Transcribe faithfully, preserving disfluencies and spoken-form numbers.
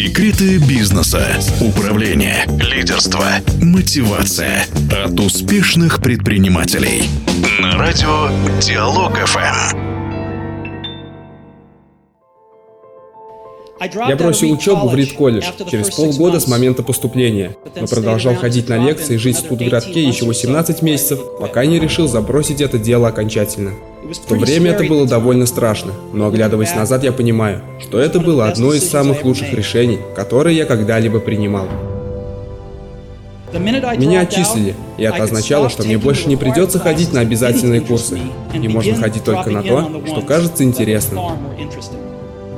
Секреты бизнеса, управления, лидерства, мотивация от успешных предпринимателей. На радио Диалог эф эм. Я бросил учебу в Рид-колледж через полгода с момента поступления, но продолжал ходить на лекции и жить тут в городке еще восемнадцать месяцев, пока не решил забросить это дело окончательно. В то время это было довольно страшно, но оглядываясь назад, я понимаю, что это было одно из самых лучших решений, которые я когда-либо принимал. Меня отчислили, и это означало, что мне больше не придется ходить на обязательные курсы, и можно ходить только на то, что кажется интересным.